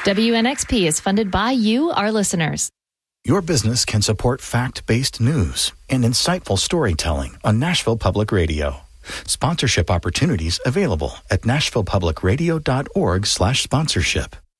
WNXP is funded by you, our listeners. Your business can support fact-based news and insightful storytelling on Nashville Public Radio. Sponsorship opportunities available at nashvillepublicradio.org/sponsorship.